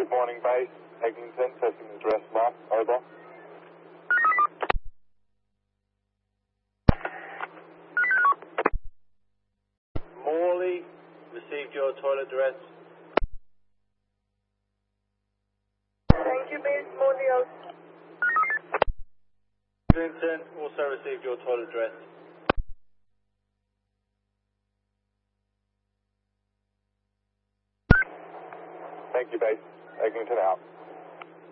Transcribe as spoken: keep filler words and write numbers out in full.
Good morning, base. Eglinton, testing address one. Over. Morley, received your toilet address. Thank you, base. Morley out. Eglinton, also received your toilet address. Thank you, base. Eglinton out.